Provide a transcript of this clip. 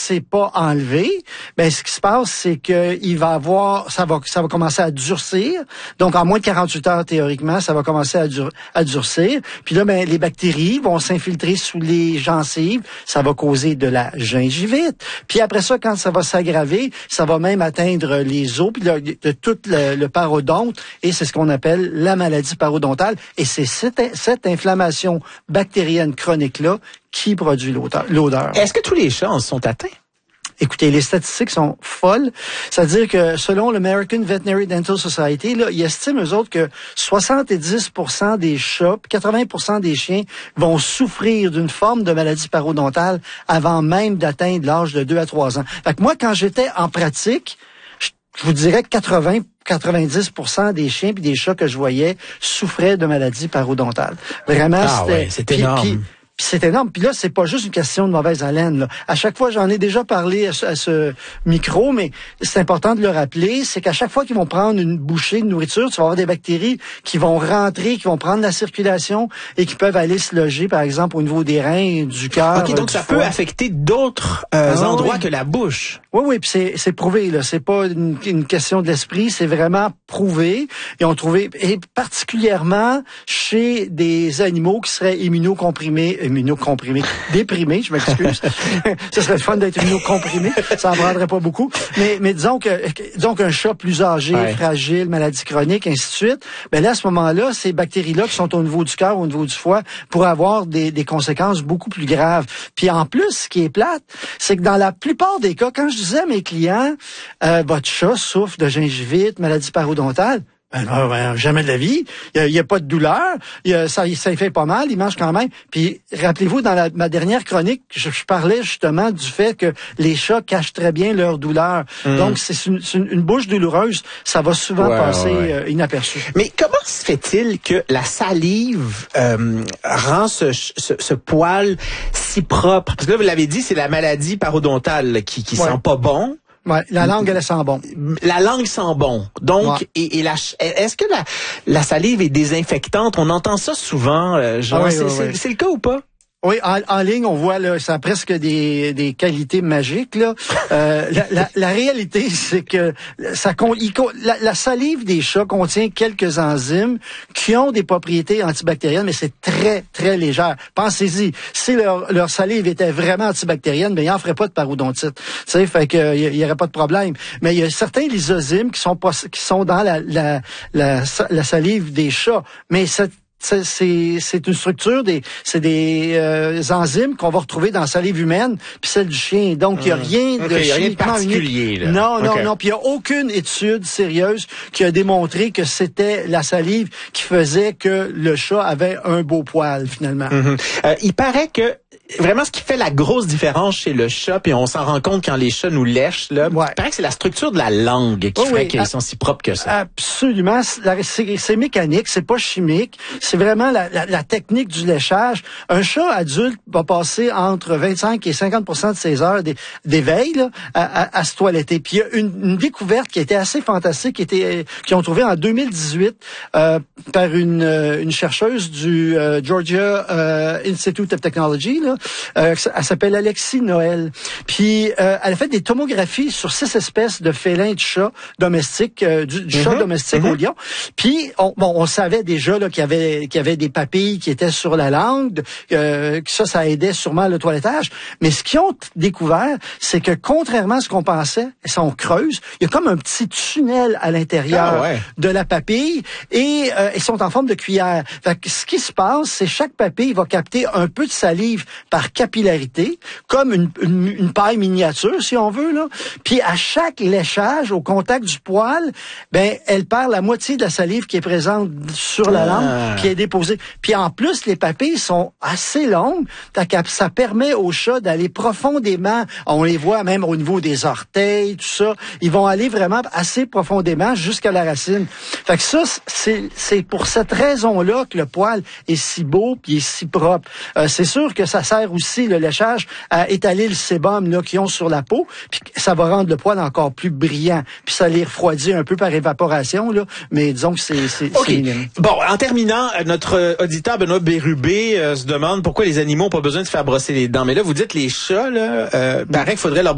c'est pas enlevé, ben ce qui se passe, c'est que ça va commencer à durcir. Donc en moins de 48 heures théoriquement, ça va commencer à durcir. Puis là, ben les bactéries vont s'infiltrer sous les gencives, ça va causer de la gingivite. Puis après ça, quand ça va s'aggraver, ça va même atteindre les os, puis de tout le parodonte, et c'est ce qu'on appelle la maladie parodontale. Et c'est cette inflammation bactérienne chronique-là qui produit l'odeur. Est-ce que tous les chats en sont atteints? Écoutez, les statistiques sont folles. C'est-à-dire que selon l'American Veterinary Dental Society, là, ils estiment, eux autres, que 70% des chats, 80% des chiens vont souffrir d'une forme de maladie parodontale avant même d'atteindre l'âge de 2 à 3 ans. Fait que moi, quand j'étais en pratique, je vous dirais que 90% des chiens et des chats que je voyais souffraient de maladie parodontale. Vraiment, c'est énorme. Puis c'est énorme. Puis là, c'est pas juste une question de mauvaise haleine. Là. À chaque fois, j'en ai déjà parlé à ce micro, mais c'est important de le rappeler, c'est qu'à chaque fois qu'ils vont prendre une bouchée de nourriture, tu vas avoir des bactéries qui vont rentrer, qui vont prendre la circulation et qui peuvent aller se loger, par exemple, au niveau des reins, du cœur. OK, donc ça peut affecter d'autres endroits que la bouche. Oui, puis c'est prouvé, là. C'est pas une question de l'esprit, c'est vraiment prouvé. Ils ont trouvé, et particulièrement chez des animaux qui seraient déprimés, je m'excuse. Ce serait le fun d'être immunocomprimé, ça en prendrait pas beaucoup. Mais disons qu'un chat plus âgé, fragile, maladie chronique, ainsi de suite, ben là, à ce moment-là, ces bactéries-là qui sont au niveau du cœur, au niveau du foie, pourraient avoir des conséquences beaucoup plus graves. Puis en plus, ce qui est plate, c'est que dans la plupart des cas, quand je disais à mes clients, votre chat souffre de gingivite, maladie parodontale, jamais de la vie. Il y a pas de douleur. Ça fait pas mal. Il mange quand même. Puis, rappelez-vous, dans ma dernière chronique, je parlais justement du fait que les chats cachent très bien leur douleur. Donc, c'est une bouche douloureuse. Ça va souvent passer inaperçu. Mais comment se fait-il que la salive rend ce poil si propre? Parce que là, vous l'avez dit, c'est la maladie parodontale qui sent pas bon. Ouais, la langue, elle sent bon. La langue sent bon. Donc, est-ce que la salive est désinfectante? On entend ça souvent. C'est le cas ou pas? Oui, en ligne, on voit là, ça a presque des qualités magiques là. La réalité, c'est que la salive des chats contient quelques enzymes qui ont des propriétés antibactériennes, mais c'est très très légère. Pensez-y, si leur salive était vraiment antibactérienne, ben ils en feraient pas de parodontite. Tu sais, fait que il y aurait pas de problème. Mais il y a certains lysozymes qui sont dans la salive des chats, mais c'est une structure c'est des enzymes qu'on va retrouver dans la salive humaine puis celle du chien. Donc il y a rien de particulier là. Non, puis il y a aucune étude sérieuse qui a démontré que c'était la salive qui faisait que le chat avait un beau poil finalement. Il paraît que vraiment, ce qui fait la grosse différence chez le chat, puis on s'en rend compte quand les chats nous lèchent, là, il paraît que c'est la structure de la langue qui fait qu'ils sont si propres que ça. Absolument. C'est mécanique, c'est pas chimique. C'est vraiment la technique du léchage. Un chat adulte va passer entre 25 et 50% de ses heures d'éveil là, à se toiletter. Puis il y a une découverte qui était assez fantastique, qui ont trouvé en 2018 par une chercheuse du Georgia Institute of Technology, là. Elle s'appelle Alexis Noël. Puis elle a fait des tomographies sur 6 espèces de félins de chats domestiques, du chat domestique au lion. Puis on savait déjà là qu'il y avait des papilles qui étaient sur la langue, que ça aidait sûrement le toilettage. Mais ce qu'ils ont découvert, c'est que contrairement à ce qu'on pensait, si on creuse, il y a comme un petit tunnel à l'intérieur de la papille et ils sont en forme de cuillère. Fait que ce qui se passe, c'est chaque papille va capter un peu de salive par capillarité, comme une paille miniature, si on veut, là. Puis à chaque léchage, au contact du poil, ben elle perd la moitié de la salive qui est présente sur la langue, qui est déposée. Puis en plus, les papilles sont assez longues, ça permet aux chats d'aller profondément. On les voit même au niveau des orteils, tout ça. Ils vont aller vraiment assez profondément jusqu'à la racine. Fait que ça, c'est pour cette raison-là que le poil est si beau puis est si propre. C'est sûr que ça sert aussi, le léchage, à étaler le sébum là, qu'ils ont sur la peau, puis ça va rendre le poil encore plus brillant, puis ça les refroidit un peu par évaporation, là, mais disons que c'est Bon, en terminant, notre auditeur Benoît Bérubé se demande pourquoi les animaux n'ont pas besoin de faire brosser les dents. Mais là, vous dites les chats, là, paraît qu'il faudrait leur